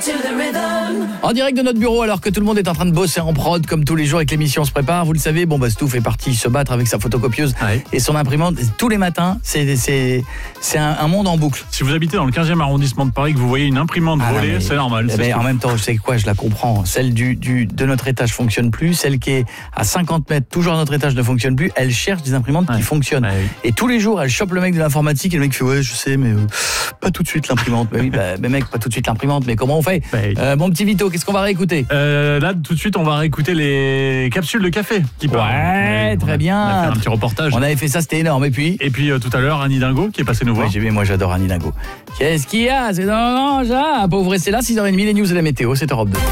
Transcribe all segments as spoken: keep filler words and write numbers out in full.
En direct de notre bureau, alors que tout le monde est en train de bosser en prod, comme tous les jours et que l'émission se prépare, vous le savez, bon bah Stouff est parti se battre avec sa photocopieuse ouais. et son imprimante. Tous les matins, c'est, c'est, c'est un, un monde en boucle. Si vous habitez dans le quinzième arrondissement de Paris, que vous voyez une imprimante ah volée, mais, c'est normal. C'est en même temps, je sais quoi, je la comprends. Celle du, du, de notre étage fonctionne plus, celle qui est à cinquante mètres, toujours à notre étage, ne fonctionne plus. Elle cherche des imprimantes ouais. qui fonctionnent. Ouais, oui. Et tous les jours, elle chope le mec de l'informatique et le mec fait ouais, je sais, mais euh, pas tout de suite l'imprimante. bah oui, bah, mais mec, pas tout de suite l'imprimante, mais comment on fait bah oui. euh, Mon petit Vito, qu'est-ce qu'on va réécouter? euh, Là, tout de suite, on va réécouter les capsules de café qui parlent. Ouais, ouais, très on bien. On a fait un petit reportage. On avait fait ça, c'était énorme. Et puis Et puis euh, tout à l'heure, Annie Dingo qui est passée nous voir. Oui, j'ai vu, moi j'adore Annie Dingo. Qu'est-ce qu'il y a? C'est dans l'engin. Pauvre, c'est là, six heures trente, les news et la météo, c'est Europe deux.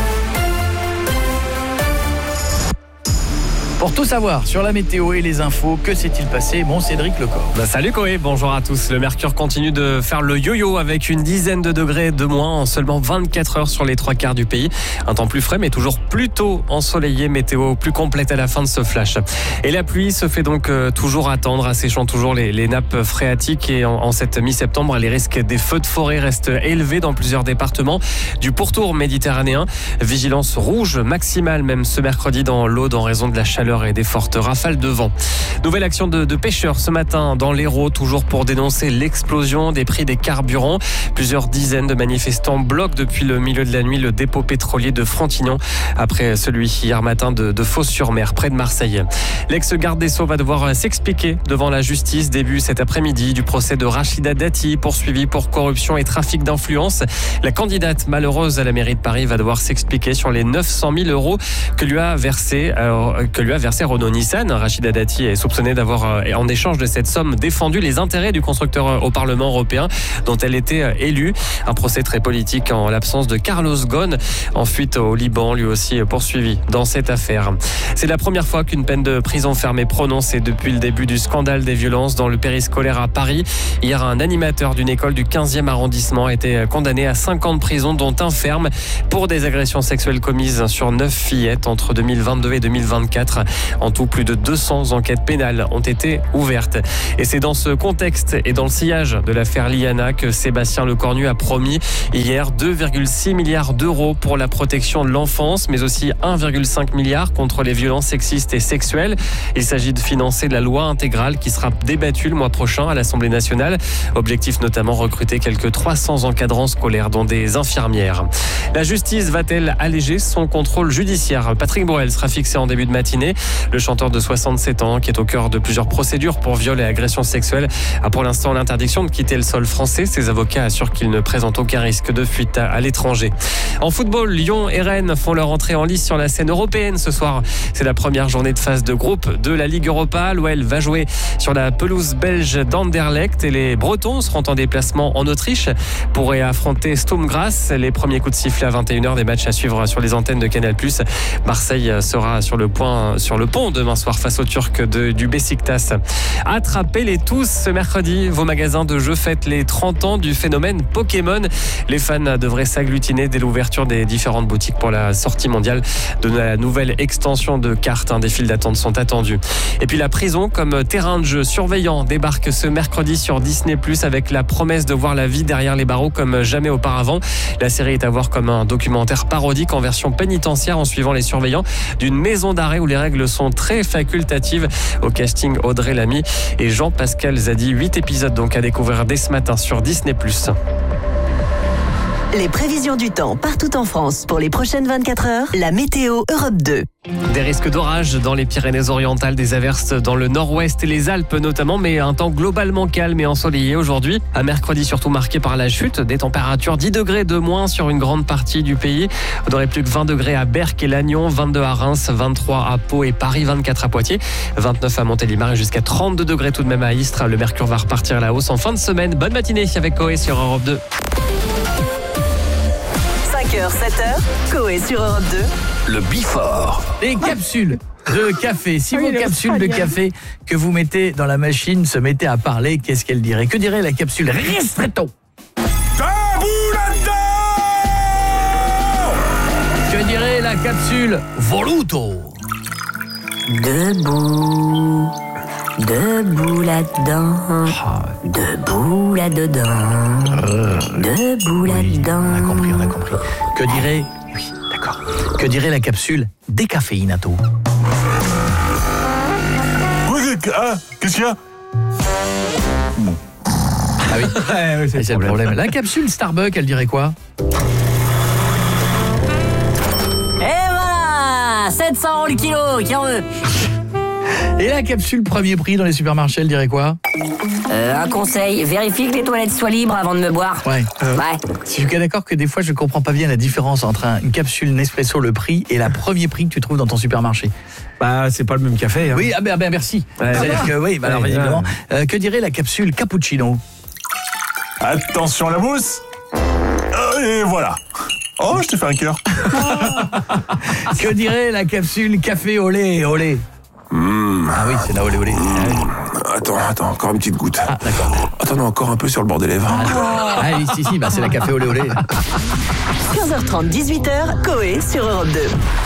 Pour tout savoir sur la météo et les infos, que s'est-il passé? Bon, Cédric Lecor. Bah, salut Koé, bonjour à tous. Le mercure continue de faire le yo-yo avec une dizaine de degrés de moins en seulement vingt-quatre heures sur les trois quarts du pays. Un temps plus frais mais toujours plutôt ensoleillé, météo plus complète à la fin de ce flash. Et la pluie se fait donc euh, toujours attendre, asséchant toujours les, les nappes phréatiques et en, en cette mi-septembre, les risques des feux de forêt restent élevés dans plusieurs départements du pourtour méditerranéen. Vigilance rouge maximale même ce mercredi dans l'Aude en raison de la chaleur et des fortes rafales de vent. Nouvelle action de, de pêcheurs ce matin dans l'Hérault, toujours pour dénoncer l'explosion des prix des carburants. Plusieurs dizaines de manifestants bloquent depuis le milieu de la nuit le dépôt pétrolier de Frontignan après celui hier matin de, de Fos-sur-Mer, près de Marseille. L'ex-garde des Sceaux va devoir s'expliquer devant la justice début cet après-midi du procès de Rachida Dati, poursuivie pour corruption et trafic d'influence. La candidate malheureuse à la mairie de Paris va devoir s'expliquer sur les neuf cent mille euros que lui a versé, euh, que lui a versé Renault-Nissan. Rachida Dati est soupçonnée d'avoir, en échange de cette somme, défendu les intérêts du constructeur au Parlement européen dont elle était élue. Un procès très politique en l'absence de Carlos Ghosn, en fuite au Liban, lui aussi poursuivi dans cette affaire. C'est la première fois qu'une peine de prison ferme est prononcée depuis le début du scandale des violences dans le périscolaire à Paris. Hier, un animateur d'une école du quinzième arrondissement a été condamné à cinq ans de prison, dont un ferme, pour des agressions sexuelles commises sur neuf fillettes entre deux mille vingt-deux et deux mille vingt-quatre. En tout, plus de deux cents enquêtes pénales ont été ouvertes. Et c'est dans ce contexte et dans le sillage de l'affaire Liana que Sébastien Lecornu a promis hier deux virgule six milliards d'euros pour la protection de l'enfance, mais aussi un virgule cinq milliard contre les violences sexistes et sexuelles. Il s'agit de financer la loi intégrale qui sera débattue le mois prochain à l'Assemblée nationale. Objectif notamment recruter quelques trois cents encadrants scolaires, dont des infirmières. La justice va-t-elle alléger son contrôle judiciaire? Patrick Borel sera fixé en début de matinée. Le chanteur de soixante-sept ans, qui est au cœur de plusieurs procédures pour viol et agression sexuelle, a pour l'instant l'interdiction de quitter le sol français. Ses avocats assurent qu'il ne présente aucun risque de fuite à, à l'étranger. En football, Lyon et Rennes font leur entrée en lice sur la scène européenne ce soir. C'est la première journée de phase de groupe de la Ligue Europa. L'O L va jouer sur la pelouse belge d'Anderlecht et les Bretons seront en déplacement en Autriche pour affronter Sturm Graz. Les premiers coups de sifflet à vingt et une heures, des matchs à suivre sur les antennes de Canal plus. Marseille sera sur le point, sur le pont demain soir face aux Turcs de, du Beşiktaş. Attrapez-les tous ce mercredi. Vos magasins de jeux fêtent les trente ans du phénomène Pokémon. Les fans devraient s'agglutiner dès l'ouverture des différentes boutiques pour la sortie mondiale de la nouvelle extension de cartes. Des files d'attente sont attendues. Et puis la prison comme terrain de jeu surveillant débarque ce mercredi sur Disney plus, avec la promesse de voir la vie derrière les barreaux comme jamais auparavant. La série est à voir comme un documentaire parodique en version pénitentiaire en suivant les surveillants d'une maison d'arrêt où les règles sont très facultatives. Au casting, Audrey Lamy et Jean-Pascal Zadi. huit épisodes donc à découvrir dès ce matin sur Disney plus. Les prévisions du temps partout en France pour les prochaines vingt-quatre heures. La météo Europe deux. Des risques d'orage dans les Pyrénées-Orientales, des averses dans le nord-ouest et les Alpes notamment, mais un temps globalement calme et ensoleillé aujourd'hui. Un mercredi surtout marqué par la chute des températures, dix degrés de moins sur une grande partie du pays. Vous n'aurez plus que vingt degrés à Berck et Lannion, vingt-deux à Reims, vingt-trois à Pau et Paris, vingt-quatre à Poitiers, vingt-neuf à Montélimar et jusqu'à trente-deux degrés tout de même à Istres. Le mercure va repartir à la hausse en fin de semaine. Bonne matinée avec Koé sur Europe deux. cinq heures, sept heures, Koé sur Europe deux. Le Bifort. Les capsules de café. Si vos capsules de café que vous mettez dans la machine se mettaient à parler, qu'est-ce qu'elle dirait? Que dirait la capsule Ristretto? Debout là-dedans! Que dirait la capsule Voluto? Debout. Debout là-dedans, Ah, debout là-dedans, debout oui, là-dedans. on a compris, on a compris. Que dirait... Oui, d'accord. Que dirait la capsule décaféinato? Oui, ah, qu'est-ce qu'il y a? Ah oui, Ouais, ouais, c'est le problème. La capsule Starbucks, elle dirait quoi? Et voilà, sept cents euros le kilo, qui en veut? Et la capsule premier prix dans les supermarchés, elle dirait quoi? Euh, un conseil, vérifie que les toilettes soient libres avant de me boire. Ouais. Ouais. Je suis d'accord que des fois, je comprends pas bien la différence entre un- une capsule Nespresso, le prix, et la premier prix que tu trouves dans ton supermarché. Bah, c'est pas le même café. Hein. Oui, ah ben, ah ben merci. Ouais. C'est-à-dire que oui, bah alors Ouais, évidemment. Euh, que dirait la capsule cappuccino? Attention à la mousse. Euh, Et voilà. Oh, je t'ai fait un cœur. Que dirait la capsule café olé olé? Ah oui, c'est la olé olé. Attends, attends, encore une petite goutte. Ah d'accord. Attends, non, encore un peu sur le bord des lèvres. Ah oui, si, si, bah c'est la café olé olé. quinze heures trente, dix-huit heures, Coé sur Europe deux.